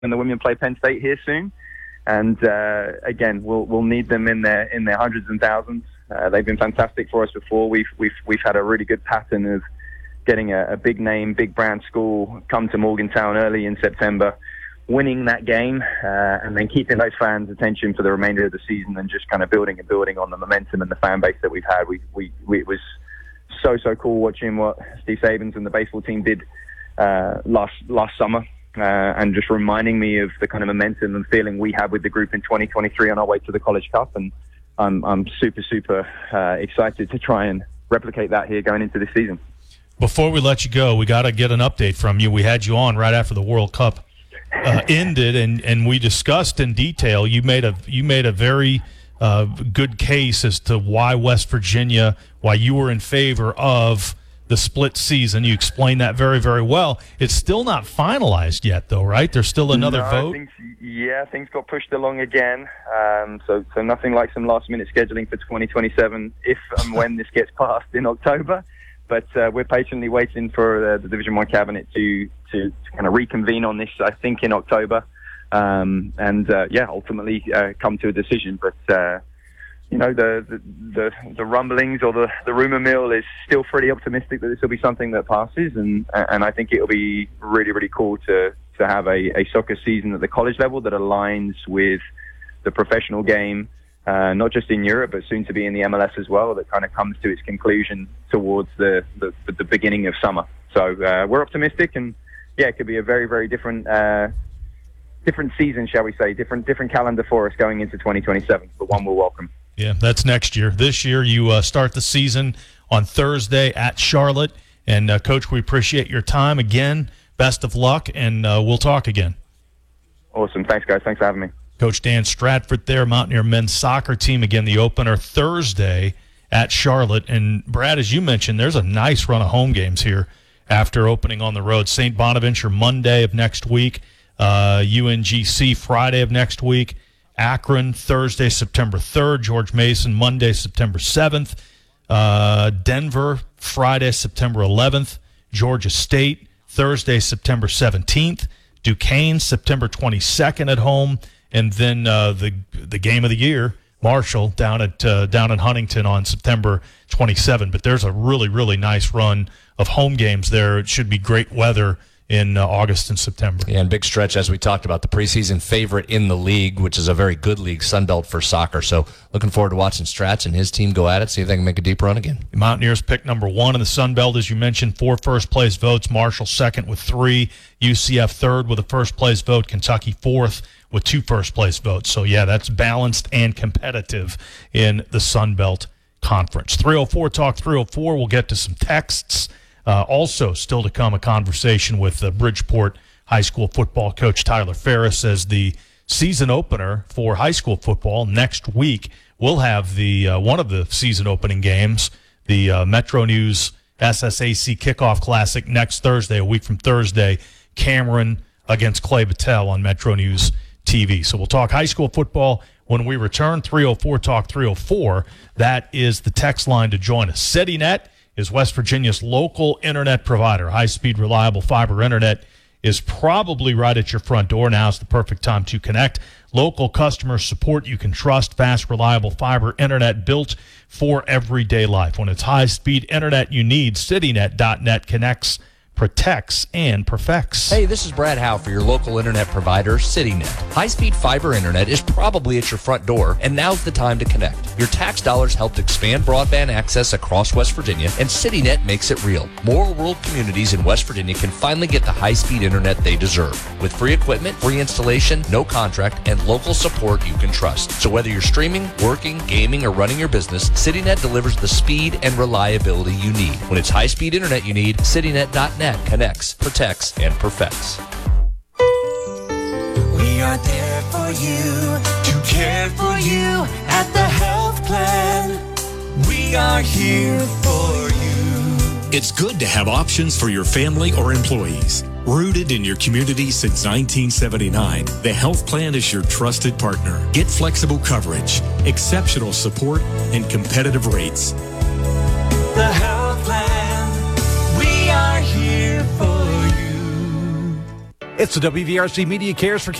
when the women play Penn State here soon. And again, we'll need them in their hundreds and thousands. They've been fantastic for us before. We've had a really good pattern of getting a big name, big brand school come to Morgantown early in September, winning that game, and then keeping those fans' attention for the remainder of the season, and just kind of building on the momentum and the fan base that we've had. It was so cool watching what Steve Sabins and the baseball team did last summer. And just reminding me of the kind of momentum and feeling we had with the group in 2023 on our way to the College Cup. And I'm super excited to try and replicate that here going into this season. Before we let you go, we got to get an update from you. We had you on right after the World Cup ended, and we discussed in detail. You made a very good case as to why West Virginia, why you were in favor of the split season. You explained that very, very well. It's still not finalized yet, though, right? There's still another vote? Things got pushed along again. So nothing like some last-minute scheduling for 2027 if and when this gets passed in October. But we're patiently waiting for the Division I Cabinet to kind of reconvene on this, I think, in October. Ultimately come to a decision. But the rumblings or the rumor mill is still pretty optimistic that this will be something that passes, and I think it'll be really, really cool to have a soccer season at the college level that aligns with the professional game, not just in Europe, but soon to be in the MLS as well, that kind of comes to its conclusion towards the beginning of summer. So we're optimistic, and it could be a very, very different season, shall we say, different calendar for us going into 2027, but one we'll welcome. Yeah, that's next year. This year, you start the season on Thursday at Charlotte. And, Coach, we appreciate your time. Again, best of luck, and we'll talk again. Awesome. Thanks, guys. Thanks for having me. Coach Dan Stratford there, Mountaineer men's soccer team. Again, the opener Thursday at Charlotte. And, Brad, as you mentioned, there's a nice run of home games here after opening on the road. St. Bonaventure Monday of next week, UNGC Friday of next week, Akron, Thursday, September 3rd. George Mason, Monday, September 7th. Denver, Friday, September 11th. Georgia State, Thursday, September 17th. Duquesne, September 22nd at home. And then the game of the year, Marshall, down in Huntington on September 27th. But there's a really, really nice run of home games there. It should be great weather in August and September. Yeah, and big stretch, as we talked about, the preseason favorite in the league, which is a very good league, Sunbelt for soccer. So looking forward to watching Strats and his team go at it, see if they can make a deep run again. The Mountaineers pick number 1 in the Sunbelt, as you mentioned, 4 first-place votes. Marshall second with 3. UCF third with a first-place vote. Kentucky fourth with 2 first-place votes. So, yeah, that's balanced and competitive in the Sunbelt Conference. 304 Talk 304. We'll get to some texts. Also, still to come, a conversation with Bridgeport High School football coach Tyler Ferris as the season opener for high school football next week. We'll have the one of the season opening games, the Metro News SSAC Kickoff Classic next Thursday, a week from Thursday, Cameron against Clay Battelle on Metro News TV. So we'll talk high school football when we return. 304 Talk 304. That is the text line to join us. CityNet is West Virginia's local internet provider. High-speed, reliable fiber internet is probably right at your front door. Now is the perfect time to connect. Local customer support you can trust. Fast, reliable fiber internet built for everyday life. When it's high-speed internet you need, CityNet.net connects, protects, and perfects. Hey, this is Brad Howe for your local internet provider, CityNet. High-speed fiber internet is probably at your front door, and now's the time to connect. Your tax dollars helped expand broadband access across West Virginia, and CityNet makes it real. More rural communities in West Virginia can finally get the high-speed internet they deserve. With free equipment, free installation, no contract, and local support you can trust. So whether you're streaming, working, gaming, or running your business, CityNet delivers the speed and reliability you need. When it's high-speed internet you need, CityNet.net connects, protects, and perfects. We are there for you, to care for you at the health plan. We are here for you. It's good to have options for your family or employees. Rooted in your community since 1979, the health plan is your trusted partner. Get flexible coverage, exceptional support, and competitive rates. The health plan, we are here for you. It's the WVRC Media Cares for